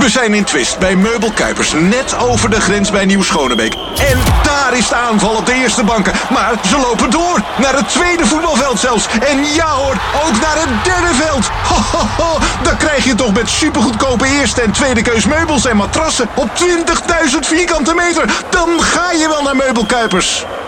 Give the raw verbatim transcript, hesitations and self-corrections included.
We zijn in Twist bij Meubel Kuipers, net over de grens bij Nieuw-Schonebeek. En daar is de aanval op de eerste banken. Maar ze lopen door, naar het tweede voetbalveld zelfs. En ja hoor, ook naar het derde veld. Ho, ho, ho. Dan krijg je toch met supergoedkope eerste en tweede keus meubels en matrassen op twintigduizend vierkante meter. Dan ga je wel naar Meubel Kuipers.